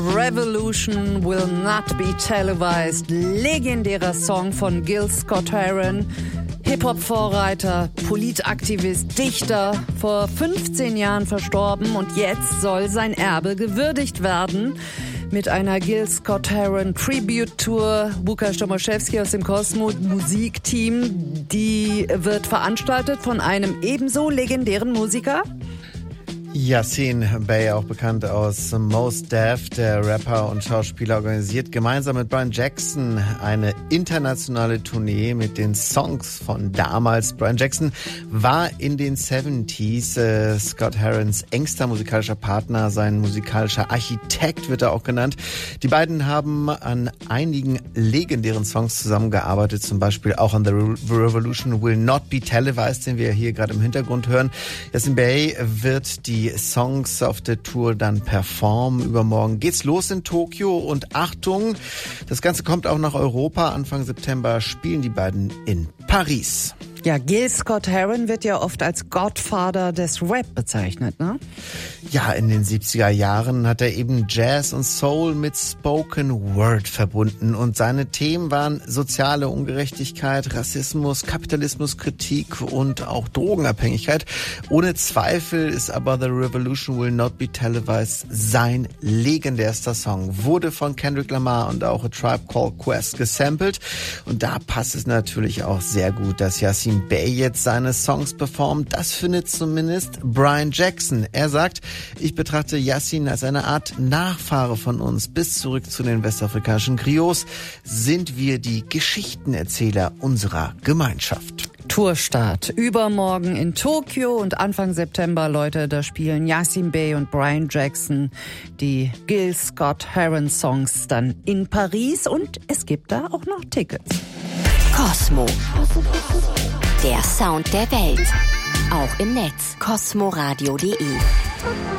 Revolution will not be televised. Legendärer Song von Gil Scott-Heron. Hip-Hop-Vorreiter, Politaktivist, Dichter, vor 15 Jahren verstorben und jetzt soll sein Erbe gewürdigt werden. Mit einer Gil Scott-Heron Tribute-Tour. Łukasz Tomaszewski aus dem Cosmo Musikteam, die wird veranstaltet von einem ebenso legendären Musiker. Yasin Bey, auch bekannt aus Mos Def, der Rapper und Schauspieler, organisiert gemeinsam mit Brian Jackson eine internationale Tournee mit den Songs von damals. Brian Jackson war in den 70s Scott-Herons engster musikalischer Partner, sein musikalischer Architekt wird er auch genannt. Die beiden haben an einigen legendären Songs zusammengearbeitet, zum Beispiel auch an The Revolution Will Not Be Televised, den wir hier gerade im Hintergrund hören. Yasin Bey wird die Songs auf der Tour dann performen. Übermorgen geht's los in Tokio und Achtung, das Ganze kommt auch nach Europa. Anfang September spielen die beiden in Paris. Ja, Gil Scott-Heron wird ja oft als Godfather des Rap bezeichnet, ne? Ja, in den 70er Jahren hat er eben Jazz und Soul mit Spoken Word verbunden und seine Themen waren soziale Ungerechtigkeit, Rassismus, Kapitalismus, Kritik und auch Drogenabhängigkeit. Ohne Zweifel ist aber The Revolution Will Not Be Televised sein legendärster Song. Wurde von Kendrick Lamar und auch A Tribe Called Quest gesampelt und da passt es natürlich auch sehr gut, dass Yasin Bey jetzt seine Songs performt. Das findet zumindest Brian Jackson. Er sagt, ich betrachte Yasin als eine Art Nachfahre von uns. Bis zurück zu den westafrikanischen Griots sind wir die Geschichtenerzähler unserer Gemeinschaft. Tourstart übermorgen in Tokio und Anfang September, Leute, da spielen Yasin Bey und Brian Jackson die Gil Scott-Heron Songs dann in Paris und es gibt da auch noch Tickets. Cosmo. Der Sound der Welt. Auch im Netz. cosmoradio.de